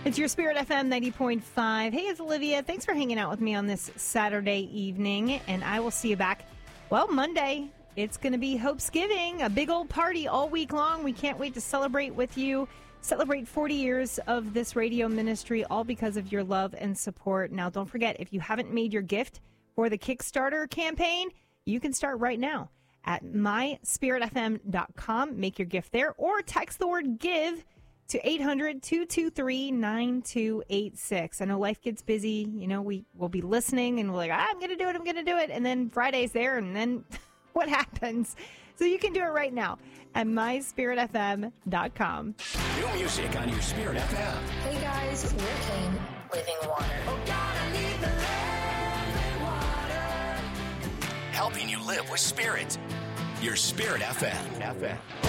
It's your Spirit FM 90.5. Hey, it's Olivia. Thanks for hanging out with me on this Saturday evening. And I will see you back, Monday. It's going to be Hopesgiving, a big old party all week long. We can't wait to celebrate with you. Celebrate 40 years of this radio ministry, all because of your love and support. Now, don't forget, if you haven't made your gift for the Kickstarter campaign, you can start right now at myspiritfm.com. Make your gift there or text the word GIVE to 800-223-9286. I know life gets busy. You know, we will be listening and we're like, I'm going to do it. And then Friday's there and then what happens? So you can do it right now at myspiritfm.com. New music on your Spirit FM. Hey guys, we're Kane, Living Water. Oh God, I need the living water. Helping you live with Spirit. Your Spirit FM.